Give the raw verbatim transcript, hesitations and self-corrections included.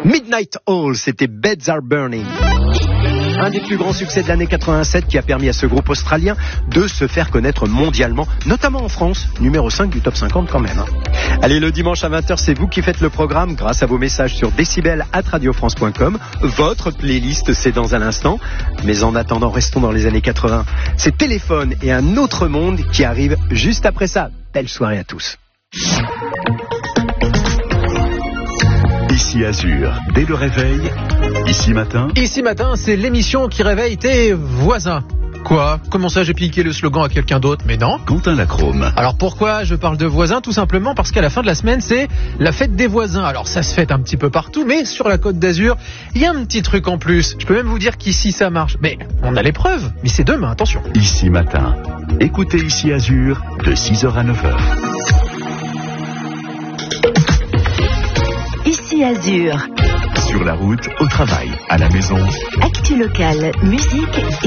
Midnight Oil, c'était Beds Are Burning. Un des plus grands succès de l'année quatre-vingt-sept qui a permis à ce groupe australien de se faire connaître mondialement, notamment en France, numéro cinq du top cinquante quand même. Hein. Allez, le dimanche à vingt heures, c'est vous qui faites le programme grâce à vos messages sur décibel arobase radiofrance point com. Votre playlist, c'est dans un instant. Mais en attendant, restons dans les années quatre-vingts. C'est Téléphone et un autre monde qui arrive juste après ça. Belle soirée à tous. Ici Azur, dès le réveil, ici matin. Ici matin, c'est l'émission qui réveille tes voisins. Quoi ? Comment ça, j'ai piqué le slogan à quelqu'un d'autre ? Mais non. Quentin Lacrome. Alors pourquoi je parle de voisins ? Tout simplement parce qu'à la fin de la semaine, c'est la fête des voisins. Alors ça se fête un petit peu partout, mais sur la Côte d'Azur, il y a un petit truc en plus. Je peux même vous dire qu'ici ça marche. Mais on a les preuves. Mais c'est demain, attention. Ici matin. Écoutez Ici Azur de six heures à neuf heures. Ici Azur. Sur la route, au travail, à la maison. Actu locale, musique et